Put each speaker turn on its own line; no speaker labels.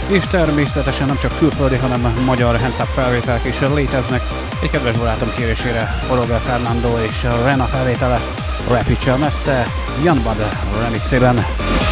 És természetesen nem csak külföldi, hanem magyar hands up felvételek is léteznek. Egy kedves barátom kérésére Roger Fernando és Rena felvétele Rapid messze Jan Bud remixében.